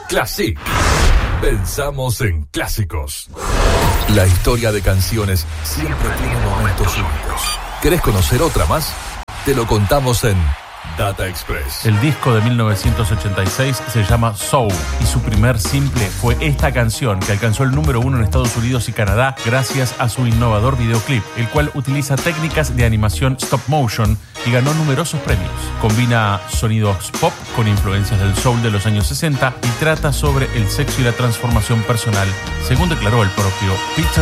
Classic. Pensamos en clásicos. La historia de canciones siempre tiene momentos únicos. ¿Querés conocer otra más? Te lo contamos en Data Express. El disco de 1986 se llama Soul y su primer simple fue esta canción que alcanzó el número 1 en Estados Unidos y Canadá gracias a su innovador videoclip, el cual utiliza técnicas de animación stop motion y ganó numerosos premios. Combina sonidos pop con influencias del soul de los años 60 y trata sobre el sexo y la transformación personal, según declaró el propio Peter